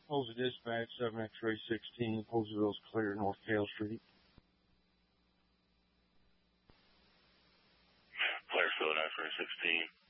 Posey Dispatch, 7 X-ray 16, Poseyville's clear, North Cale Street. Clear, 7 X-ray 16.